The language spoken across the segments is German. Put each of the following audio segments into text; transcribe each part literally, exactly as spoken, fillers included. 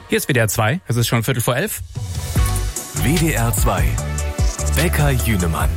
Hier ist W D R zwei, es ist schon Viertel vor elf. W D R zwei, Bäcker Jünemann.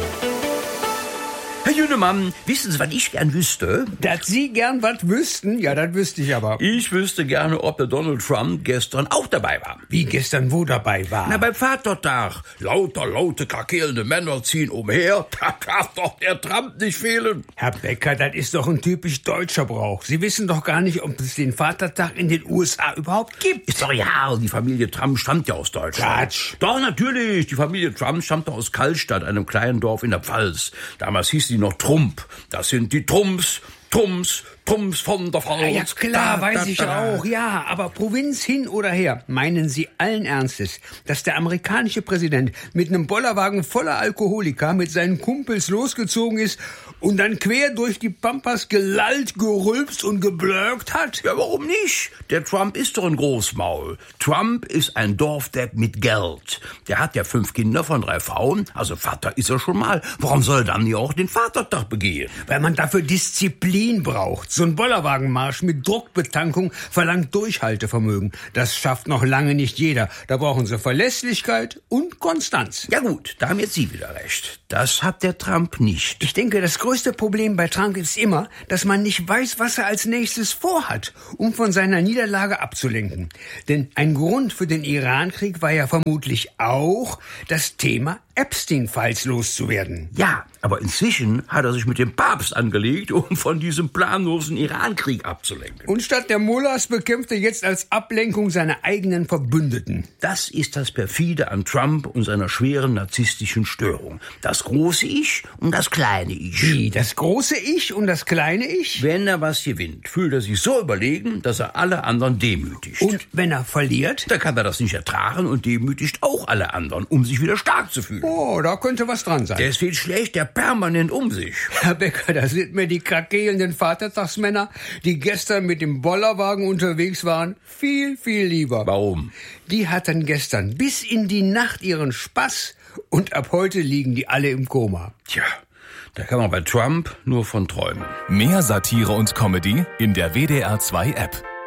Herr Jünemann, wissen Sie, was ich gern wüsste? Dass Sie gern was wüssten? Ja, das wüsste ich aber. Ich wüsste gerne, ob der Donald Trump gestern auch dabei war. Wie gestern wo dabei war? Na, beim Vatertag. Lauter, laute, krakelnde Männer ziehen umher. Da darf doch der Trump nicht fehlen. Herr Becker, das ist doch ein typisch deutscher Brauch. Sie wissen doch gar nicht, ob es den Vatertag in den U S A überhaupt gibt. Ist doch ja, die Familie Trump stammt ja aus Deutschland. Quatsch. Doch, natürlich. Die Familie Trump stammte aus Kallstadt, einem kleinen Dorf in der Pfalz. Damals hieß die noch Trump. Das sind die Trumps, Trumps, Trumps von der Pfalz. Ja, ja klar, da, weiß da, ich da. auch, ja. Aber Provinz hin oder her, meinen Sie allen Ernstes, dass der amerikanische Präsident mit einem Bollerwagen voller Alkoholiker mit seinen Kumpels losgezogen ist und dann quer durch die Pampas gelallt, gerülpst und geblökt hat? Ja, warum nicht? Der Trump ist doch ein Großmaul. Trump ist ein Dorfdepp mit Geld. Der hat ja fünf Kinder von drei Frauen, also Vater ist er schon mal. Warum soll er dann nicht auch den Vatertag begehen? Weil man dafür Disziplin braucht. So ein Bollerwagenmarsch mit Druckbetankung verlangt Durchhaltevermögen. Das schafft noch lange nicht jeder. Da brauchen Sie Verlässlichkeit und Konstanz. Ja gut, da haben jetzt Sie wieder recht. Das hat der Trump nicht. Ich denke, das größte Problem bei Trump ist immer, dass man nicht weiß, was er als nächstes vorhat, um von seiner Niederlage abzulenken. Denn ein Grund für den Irankrieg war ja vermutlich auch das Thema Epstein-Files loszuwerden. Ja, aber inzwischen hat er sich mit dem Papst angelegt, um von diesem planlosen Irankrieg abzulenken. Und statt der Mullahs bekämpft er jetzt als Ablenkung seine eigenen Verbündeten. Das ist das Perfide an Trump und seiner schweren narzisstischen Störung. Das große Ich und das kleine Ich. Wie, das große Ich und das kleine Ich? Wenn er was gewinnt, fühlt er sich so überlegen, dass er alle anderen demütigt. Und wenn er verliert? Dann kann er das nicht ertragen und demütigt auch alle anderen, um sich wieder stark zu fühlen. Oh, da könnte was dran sein. Deswegen schlägt er permanent um sich. Herr Becker, da sind mir die krakelnden Vatertagsmänner, die gestern mit dem Bollerwagen unterwegs waren, viel, viel lieber. Warum? Die hatten gestern bis in die Nacht ihren Spaß und ab heute liegen die alle im Koma. Tja, da kann man bei Trump nur von träumen. Mehr Satire und Comedy in der W D R zwei App.